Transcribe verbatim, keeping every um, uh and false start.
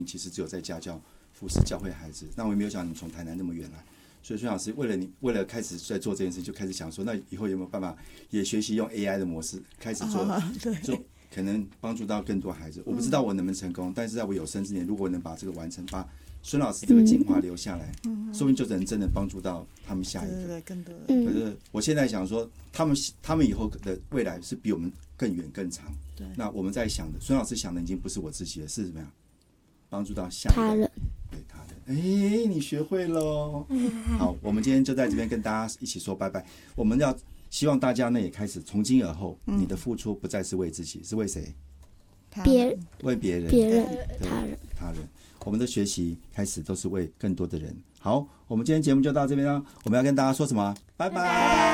其实只有在家教服侍教会孩子。那我也没有想你从台南那么远来，所以孙老师为了你，为了开始在做这件事，就开始想说，那以后有没有办法也学习用 A I 的模式开始做， 啊、 做可能帮助到更多孩子。我不知道我能不能成功，嗯、但是在我有生之年，如果能把这个完成，把孙老师这个精华留下来，嗯、说不定就能真的帮助到他们下一个。 对对对，更多。 可是我现在想说，他们他们以后的未来是比我们更远更长。 对， 那我们在想的，孙老师想的已经不是我自己了，是怎么样？帮助到下一他人， 对他人。哎，你学会了。好，我们今天就在这边跟大家一起说拜拜。我们要希望大家呢也开始从今而后，你的付出不再是为自己，是为谁？ 别人， 为别人， 别人， 对他人， 他人。我们的学习开始都是为更多的人。好，我们今天节目就到这边了。我们要跟大家说什么？拜拜。